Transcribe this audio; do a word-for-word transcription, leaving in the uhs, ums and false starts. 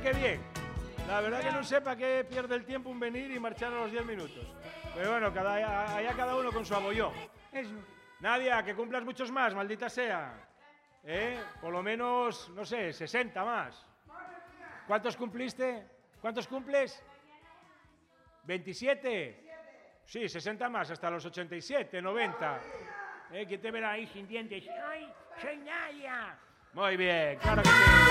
que bien. La verdad que no sé para qué pierde el tiempo en venir y marchar a los diez minutos. Pero bueno, cada, allá cada uno con su abollón. Eso. Nadia, que cumplas muchos más, maldita sea. ¿Eh? Por lo menos, no sé, sesenta más. ¿Cuántos cumpliste? ¿Cuántos cumples? ¿veintisiete? Sí, sesenta más, hasta los ochenta y siete, noventa. ¿Eh? ¿Quién te verá ahí sin dientes? ¡Ay, soy Nadia! Muy bien, claro que sí.